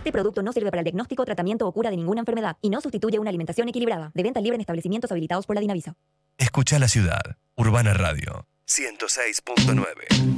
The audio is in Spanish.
Este producto no sirve para el diagnóstico, tratamiento o cura de ninguna enfermedad y no sustituye una alimentación equilibrada. De venta libre en establecimientos habilitados por la Dinavisa. Escucha la ciudad. Urbana Radio 106.9.